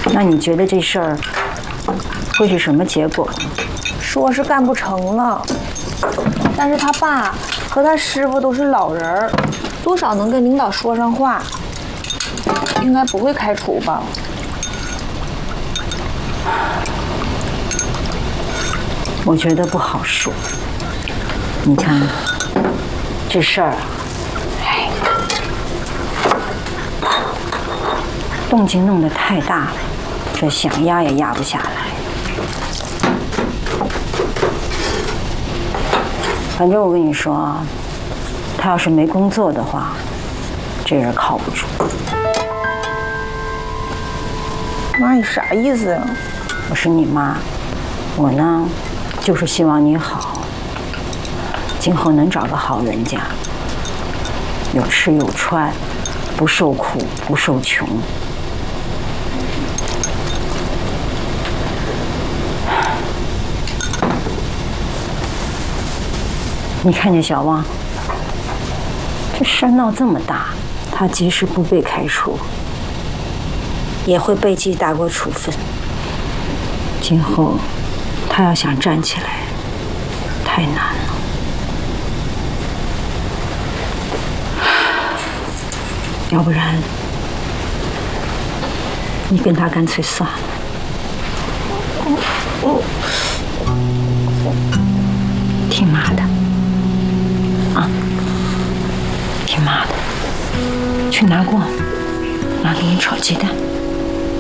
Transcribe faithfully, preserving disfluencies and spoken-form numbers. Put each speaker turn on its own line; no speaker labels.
那你觉得这事儿会是什么结果？
说是干不成了，但是他爸和他师傅都是老人儿，多少能跟领导说上话，应该不会开除吧？
我觉得不好说。你看，这事儿，哎，动静弄得太大了，这想压也压不下来。反正我跟你说啊，他要是没工作的话，这人靠不住。
妈，你啥意思呀？
我是你妈，我呢，就是希望你好，今后能找个好人家，有吃有穿，不受苦不受穷。你看见小旺，这事儿闹这么大，他即使不被开除，也会被记大过处分。今后他要想站起来，太难了。要不然，你跟他干脆算了。听妈的。啊，听妈的，去拿锅，妈给你炒鸡蛋。